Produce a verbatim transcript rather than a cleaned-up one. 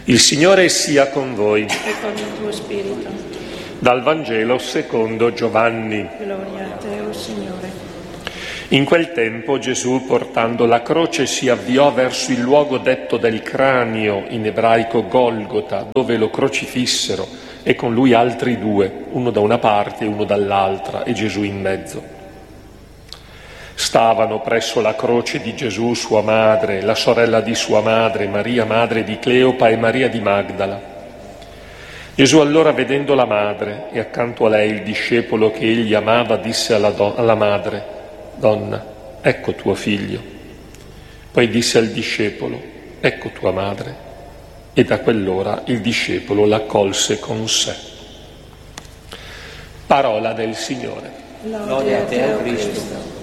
Il Signore sia con voi. E con il tuo spirito. Dal Vangelo secondo Giovanni. Gloria a te, o Signore. In quel tempo Gesù, portando la croce, si avviò verso il luogo detto del cranio, in ebraico Golgota, dove lo crocifissero, e con lui altri due, uno da una parte e uno dall'altra, e Gesù in mezzo. Stavano presso la croce di Gesù sua madre, la sorella di sua madre, Maria, madre di Cleopa, e Maria di Magdala. Gesù allora, vedendo la madre e accanto a lei il discepolo che egli amava, disse alla, do- alla madre: «Donna, ecco tuo figlio». Poi disse al discepolo: «Ecco tua madre». E da quell'ora il discepolo l'accolse con sé. Parola del Signore. Lode a te, o Cristo.